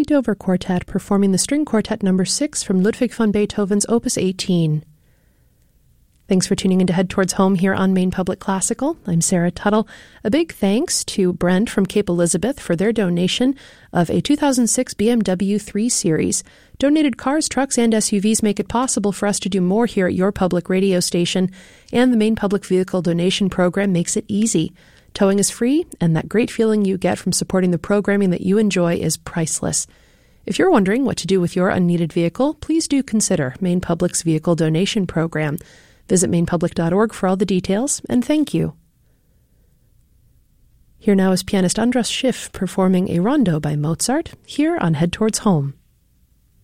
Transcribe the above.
Dover Quartet performing the String Quartet No. 6 from Ludwig van Beethoven's Opus 18. Thanks for tuning in to Head Towards Home here on Maine Public Classical. I'm Sarah Tuttle. A big thanks to Brent from Cape Elizabeth for their donation of a 2006 BMW 3 Series. Donated cars, trucks, and SUVs make it possible for us to do more here at your public radio station, and the Maine Public Vehicle Donation Program makes it easy. Towing is free, and that great feeling you get from supporting the programming that you enjoy is priceless. If you're wondering what to do with your unneeded vehicle, please do consider Maine Public's Vehicle Donation Program. Visit mainepublic.org for all the details, and thank you. Here now is pianist Andras Schiff performing a rondo by Mozart, here on Head Towards Home.